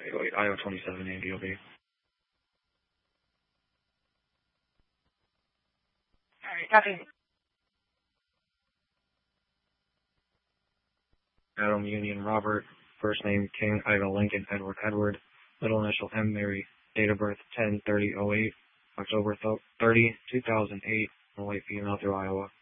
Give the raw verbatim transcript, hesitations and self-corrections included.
wait, Iowa twenty-seven, A D O B. Alright, copy. Adam Union Robert, first name King Ida Lincoln Edward Edward, middle initial M Mary, date of birth ten thirty oh eight, October thirtieth, two thousand eight, a white female through Iowa.